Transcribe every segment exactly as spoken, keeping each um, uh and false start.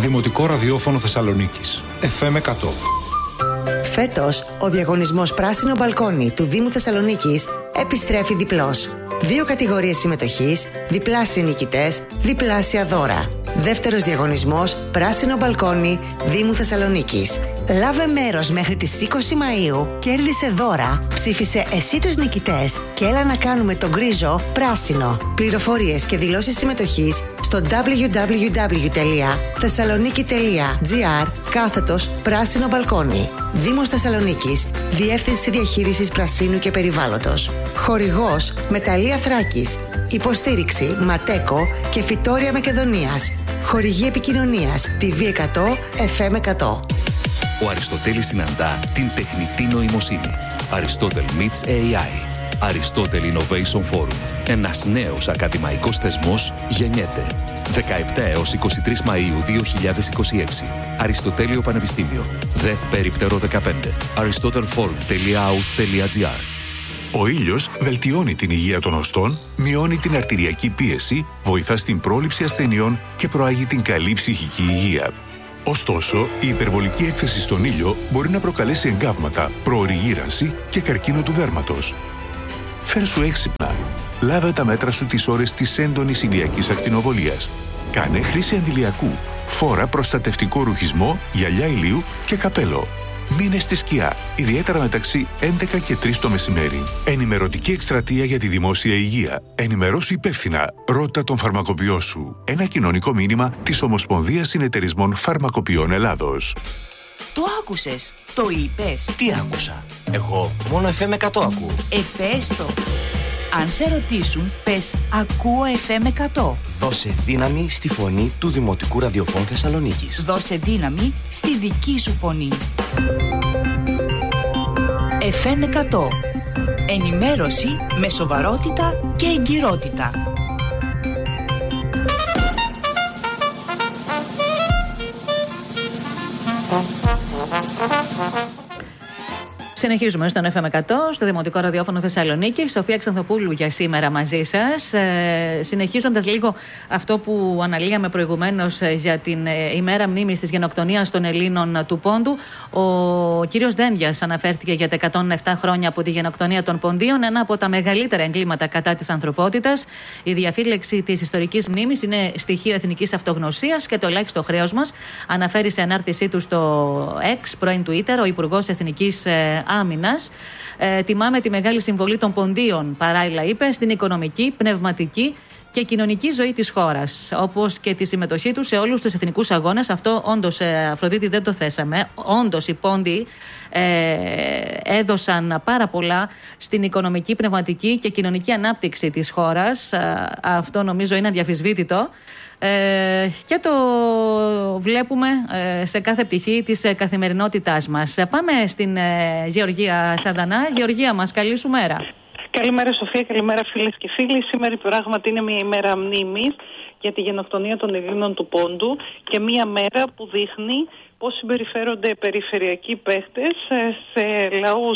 Δημοτικό Ραδιόφωνο Θεσσαλονίκης. εφ εμ εκατό. Φέτος, ο διαγωνισμός Πράσινο Μπαλκόνι του Δήμου Θεσσαλονίκης επιστρέφει διπλός. Δύο κατηγορίες συμμετοχής, διπλάσιοι νικητές, διπλάσια δώρα. Δεύτερος διαγωνισμός Πράσινο Μπαλκόνι Δήμου Θεσσαλονίκης. Λάβε μέρος μέχρι τις είκοσι Μαΐου, κέρδισε δώρα, ψήφισε εσύ τους νικητές και έλα να κάνουμε τον γκρίζο πράσινο. Πληροφορίες και δηλώσεις συμμετοχής στο double-u double-u double-u τελεία θεσσαλονίκη τελεία τζι άρ κάθετος Πράσινο Μπαλκόνι. Δήμος Θεσσαλονίκης, Διεύθυνση Διαχείρισης Πρασίνου και Περιβάλλοντος. Χορηγός Μεταλλεία Θράκης. Υποστήριξη Ματέκο και Φυτόρια Μακεδονίας. Χορηγή επικοινωνίας τι βι εκατό εφ εμ εκατό. Ο Αριστοτέλης συναντά την τεχνητή νοημοσύνη. Aristotle meets έι άι. Aristotle Innovation Forum. Ένας νέος ακαδημαϊκός θεσμός γεννιέται. δεκαεπτά έως είκοσι τρεις Μαΐου δύο χιλιάδες είκοσι έξι. Αριστοτέλειο Πανεπιστήμιο. ΔΕΘ Περίπτερο δεκαπέντε. aristotle forum τελεία άου τελεία τζι άρ. Ο ήλιος βελτιώνει την υγεία των οστών, μειώνει την αρτηριακή πίεση, βοηθά στην πρόληψη ασθενειών και προάγει την καλή ψυχική υγεία. Ωστόσο, η υπερβολική έκθεση στον ήλιο μπορεί να προκαλέσει εγκάβματα, προωρή γύρανση και καρκίνο του δέρματος. Φέρσου έξυπνα. Λάβε τα μέτρα σου τις ώρες της έντονης ηλιακής ακτινοβολίας. Κάνε χρήση αντιλιακού. Φόρα προστατευτικό ρουχισμό, γυαλιά ηλίου και καπέλο. Μείνε στη σκιά, ιδιαίτερα μεταξύ έντεκα και τρεις το μεσημέρι. Ενημερωτική εκστρατεία για τη δημόσια υγεία. Ενημερώσου υπεύθυνα. Ρώτα τον φαρμακοποιό σου. Ένα κοινωνικό μήνυμα της Ομοσπονδίας Συνεταιρισμών Φαρμακοποιών Ελλάδος. Το άκουσες, το είπες. Τι άκουσα? Εγώ μόνο εφ εμ εκατό ακούω. Εφέστο. Αν σε ρωτήσουν, πες ακούω εφ εμ εκατό. Δώσε δύναμη στη φωνή του Δημοτικού Ραδιοφώνου Θεσσαλονίκης. Δώσε δύναμη στη δική σου φωνή. εφ εμ εκατό. Ενημέρωση με σοβαρότητα και εγκυρότητα. Συνεχίζουμε στον εφ εμ εκατό, στο Δημοτικό Ραδιόφωνο Θεσσαλονίκη. Σοφία Ξανθοπούλου για σήμερα μαζί σας. Ε, συνεχίζοντας λίγο αυτό που αναλύαμε προηγουμένως για την ε, ημέρα μνήμης της γενοκτονίας των Ελλήνων του Πόντου, ο κύριος Δένδιας αναφέρθηκε για τα εκατόν επτά χρόνια από τη γενοκτονία των Ποντίων, ένα από τα μεγαλύτερα εγκλήματα κατά της ανθρωπότητας. Η διαφύλαξη της ιστορικής μνήμης είναι στοιχείο εθνικής αυτογνωσίας και το ελάχιστο χρέος μας, αναφέρει σε ανάρτησή του στο X, πρώην Twitter, ο Υπουργός Εθνικής ε, Άμυνας. Ε, τιμάμε τη μεγάλη συμβολή των Ποντίων, παράλληλα είπε, στην οικονομική, πνευματική και κοινωνική ζωή της χώρας, όπως και τη συμμετοχή τους σε όλους τους εθνικούς αγώνες. Αυτό όντως, ε, Αφροδίτη, δεν το θέσαμε. Όντως οι Πόντιοι ε, έδωσαν πάρα πολλά στην οικονομική, πνευματική και κοινωνική ανάπτυξη της χώρας. Ε, αυτό νομίζω είναι αδιαφυσβήτητο. Ε, και το βλέπουμε ε, σε κάθε πτυχή της ε, καθημερινότητάς μας. Ε, πάμε στην ε, Γεωργία Σαντανά. Γεωργία μας, καλή σου μέρα. Καλημέρα Σοφία, καλημέρα φίλες και φίλοι. Σήμερα πράγματι είναι μια ημέρα μνήμης για τη γενοκτονία των Ελλήνων του Πόντου και μια μέρα που δείχνει πώς συμπεριφέρονται περιφερειακοί παίχτες σε λαούς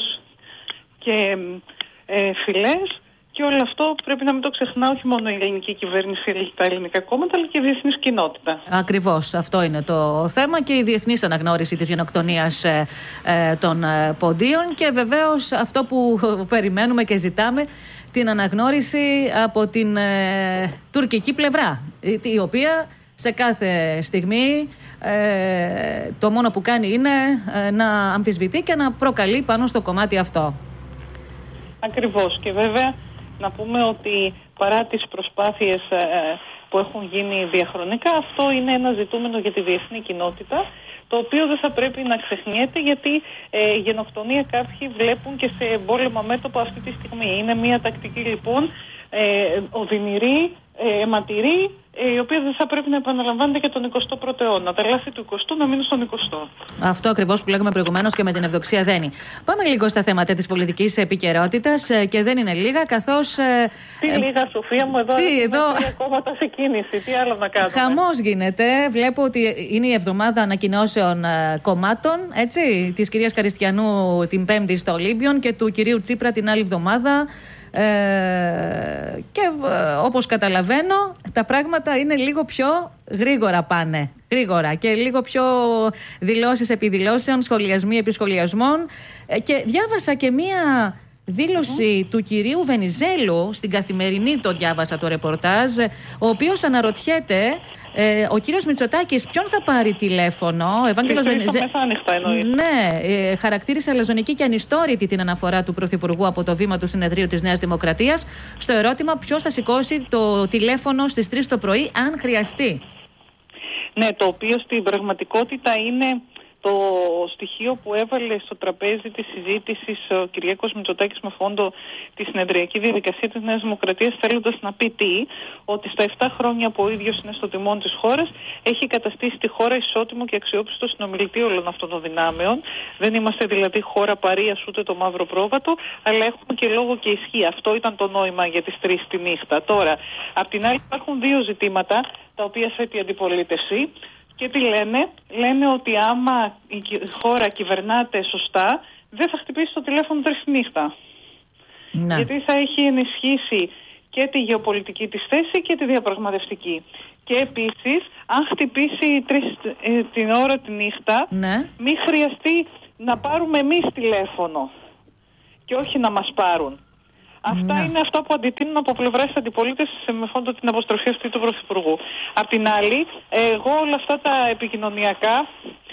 και ε, φυλές. Και όλο αυτό πρέπει να μην το ξεχνά όχι μόνο η ελληνική κυβέρνηση, τα ελληνικά κόμματα, αλλά και η διεθνής κοινότητα. Ακριβώς, αυτό είναι το θέμα και η διεθνής αναγνώριση της γενοκτονίας ε, ε, των ε, Ποντίων και βεβαίως αυτό που περιμένουμε και ζητάμε, την αναγνώριση από την ε, τουρκική πλευρά, η οποία σε κάθε στιγμή ε, το μόνο που κάνει είναι ε, να αμφισβητεί και να προκαλεί πάνω στο κομμάτι αυτό. Ακριβώς, και βέβαια να πούμε ότι παρά τις προσπάθειες ε, που έχουν γίνει διαχρονικά, αυτό είναι ένα ζητούμενο για τη διεθνή κοινότητα, το οποίο δεν θα πρέπει να ξεχνιέται, γιατί ε, γενοκτονία κάποιοι βλέπουν και σε εμπόλεμα μέτωπο αυτή τη στιγμή. Είναι μια τακτική λοιπόν ε, οδυνηρή, ε, αιματηρή, ε, η οποία δεν θα πρέπει να επαναλαμβάνεται και τον εικοστό πρώτο αιώνα. Τα λάθη του εικοστού να μείνουν στον εικοστό. Αυτό ακριβώς που λέγαμε προηγουμένως και με την Ευδοξία Δένη. Πάμε λίγο στα θέματα της πολιτικής επικαιρότητας και δεν είναι λίγα, καθώς. Τι ε, λίγα, Σοφία μου, εδώ τι, εδώ... τρία κόμματα σε κίνηση. Τι άλλο να κάνουμε. Χαμός γίνεται. Βλέπω ότι είναι η εβδομάδα ανακοινώσεων κομμάτων, έτσι, της κυρίας Καριστιανού την Πέμπτη στο Ολύμπιον και του κυρίου Τσίπρα την άλλη εβδομάδα. Ε, και ε, όπως καταλαβαίνω, τα πράγματα είναι λίγο πιο γρήγορα πάνε. Γρήγορα και λίγο πιο δηλώσεις επί δηλώσεων, σχολιασμοί επί σχολιασμών. Ε, και διάβασα και μία δήλωση mm. του κυρίου Βενιζέλου, στην Καθημερινή το διάβασα το ρεπορτάζ, ο οποίος αναρωτιέται ε, ο κύριος Μητσοτάκης ποιον θα πάρει τηλέφωνο. Ο Ευάγγελος Βενιζέλου. Ναι, ε, χαρακτήρισε αλαζονική και ανιστόρητη την αναφορά του Πρωθυπουργού από το βήμα του συνεδρίου της Νέας Δημοκρατίας στο ερώτημα ποιος θα σηκώσει το τηλέφωνο στις τρεις το πρωί αν χρειαστεί. Ναι, το οποίο στην πραγματικότητα είναι το στοιχείο που έβαλε στο τραπέζι της συζήτησης ο Κυριάκος Μητσοτάκης με φόντο τη συνεδριακή διαδικασία της Νέας Δημοκρατίας, θέλοντας να πει τι, ότι στα επτά χρόνια που ο ίδιος είναι στο τιμόνι της χώρας έχει καταστήσει τη χώρα ισότιμο και αξιόπιστο συνομιλητή όλων αυτών των δυνάμεων. Δεν είμαστε δηλαδή χώρα παρείας ούτε το μαύρο πρόβατο, αλλά έχουμε και λόγο και ισχύ. Αυτό ήταν το νόημα για τις τρεις τη νύχτα. Τώρα, απ' την άλλη υπάρχουν δύο ζητήματα τα οποία θέτει η αντιπολίτευση. Και τι λένε, λένε ότι άμα η χώρα κυβερνάται σωστά, δεν θα χτυπήσει το τηλέφωνο τρεις τη νύχτα. Να. Γιατί θα έχει ενισχύσει και τη γεωπολιτική της θέση και τη διαπραγματευτική. Και επίσης, αν χτυπήσει τρεις ε, την ώρα τη νύχτα, ναι. μην χρειαστεί να πάρουμε εμείς τηλέφωνο και όχι να μας πάρουν. Αυτά ναι. είναι αυτά που αντιτείνουν από πλευρά της αντιπολίτευσης με φόντο την αποστροφή αυτή του Πρωθυπουργού. Απ' την άλλη, εγώ όλα αυτά τα επικοινωνιακά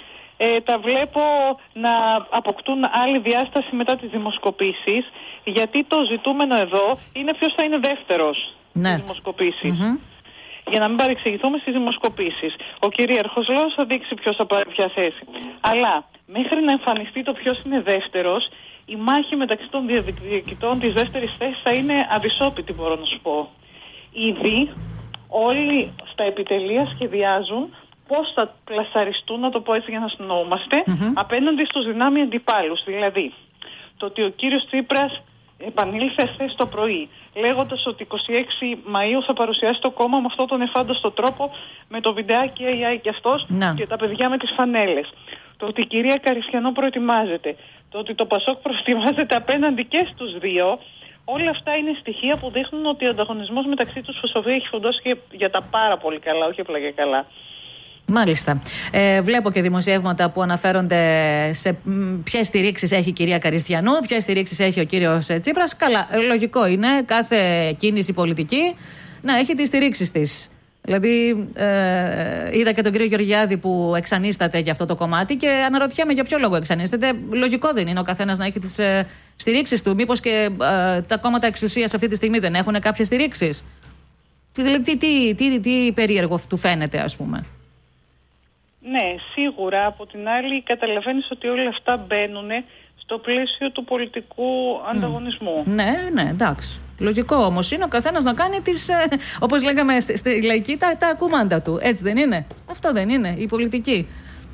ε, τα βλέπω να αποκτούν άλλη διάσταση μετά τις δημοσκοπήσεις, γιατί το ζητούμενο εδώ είναι ποιος θα είναι δεύτερος ναι. στις δημοσκοπήσεις. Mm-hmm. Για να μην παρεξηγηθούμε στις δημοσκοπήσεις. Ο κυρίαρχος λόγος θα δείξει ποιος θα πάρει ποια θέση. Αλλά μέχρι να εμφανιστεί το ποιος είναι δεύτερος, η μάχη μεταξύ των διεκδικητών της δεύτερης θέσης θα είναι αδυσόπιτη, μπορώ να σου πω. Ήδη όλοι στα επιτελεία σχεδιάζουν πώς θα πλασαριστούν, να το πω έτσι για να συνοούμαστε, mm-hmm. απέναντι στους δυνάμει αντιπάλους. Δηλαδή, το ότι ο κύριος Τσίπρας επανήλθε χθες το πρωί, λέγοντας ότι εικοστή έκτη Μαΐου θα παρουσιάσει το κόμμα με αυτόν τον εφάνταστο τρόπο, με το βιντεάκι έι άι και αυτός no. και τα παιδιά με τις φανέλες. Το ότι η κυρία Καριστιανό προετοιμάζεται, το ότι το Πασόκ προετοιμάζεται απέναντι και στους δύο, όλα αυτά είναι στοιχεία που δείχνουν ότι ο ανταγωνισμός μεταξύ τους στο Σοφία έχει φουντώσει και για τα πάρα πολύ καλά, όχι απλά για καλά. Μάλιστα. Ε, βλέπω και δημοσιεύματα που αναφέρονται σε ποιες στηρίξεις έχει η κυρία Καριστιανού, ποιες στηρίξεις έχει ο κύριος Τσίπρας. Καλά, λογικό είναι κάθε κίνηση πολιτική να έχει τις στηρίξεις της. Δηλαδή, ε, είδα και τον κύριο Γεωργιάδη που εξανίσταται για αυτό το κομμάτι και αναρωτιέμαι για ποιο λόγο εξανίσταται. Λογικό δεν είναι ο καθένας να έχει τις ε, στηρίξεις του. Μήπως και ε, τα κόμματα εξουσίας αυτή τη στιγμή δεν έχουν κάποιες στηρίξεις? Δηλαδή, τι, τι, τι, τι περίεργο του φαίνεται, ας πούμε. Ναι, σίγουρα. Από την άλλη, καταλαβαίνεις ότι όλα αυτά μπαίνουν στο πλαίσιο του πολιτικού ανταγωνισμού. Mm. Ναι, ναι, εντάξει. Λογικό όμως είναι ο καθένας να κάνει τις, ε, όπως λέγαμε στη, στη λαϊκή, τα, τα κουμάντα του. Έτσι δεν είναι? Αυτό δεν είναι η πολιτική?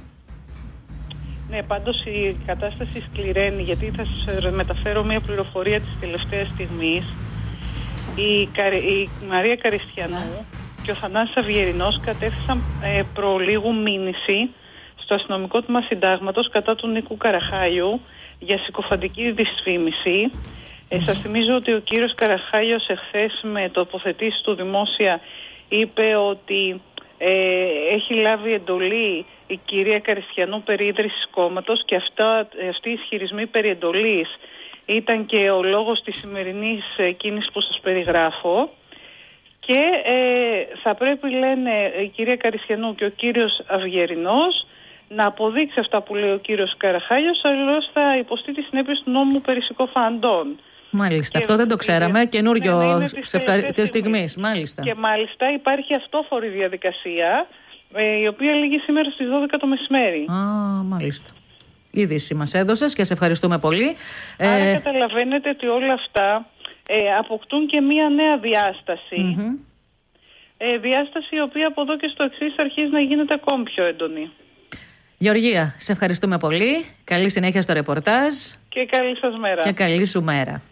Ναι, πάντως η κατάσταση σκληραίνει, γιατί θα σας μεταφέρω μια πληροφορία της τελευταίας στιγμής. Η, η Μαρία Καριστιανού ναι. και ο Θανάσης Αυγερινός κατέθεσαν ε, προλίγου μήνυση στο αστυνομικό τμήμα συντάγματος κατά του Νίκου Καραχάγιου για συκοφαντική δυσφήμιση. Ε, σας θυμίζω ότι ο κύριος Καραχάγιος εχθές με τοποθετήσεις του δημόσια είπε ότι ε, έχει λάβει εντολή η κυρία Καριστιανού περί ίδρυσης κόμματος και αυτά, αυτοί οι ισχυρισμοί περί εντολής ήταν και ο λόγος της σημερινής κίνησης που σας περιγράφω. Και ε, θα πρέπει, λένε, η κυρία Καριστιανού και ο κύριος Αυγερινός να αποδείξει αυτά που λέει ο κύριος Καραχάγιος, αλλιώς θα υποστεί τη συνέπειες του νόμου περί συκοφαντών. Μάλιστα, και αυτό δεν το ξέραμε. Καινούριο ναι, ναι, σε ευχαριστή στιγμή. Μάλιστα. Και μάλιστα υπάρχει αυτόφορη διαδικασία, ε, η οποία λήγει σήμερα στις δώδεκα το μεσημέρι. Α, μάλιστα. Είδηση μας έδωσες και σε ευχαριστούμε πολύ. Άρα ε... καταλαβαίνετε ότι όλα αυτά ε, αποκτούν και μία νέα διάσταση. Mm-hmm. Ε, διάσταση η οποία από εδώ και στο εξής αρχίζει να γίνεται ακόμη πιο έντονη. Γεωργία, σε ευχαριστούμε πολύ. Καλή συνέχεια στο ρεπορτάζ. Και καλή σας μέρα. Και καλή σου μέρα.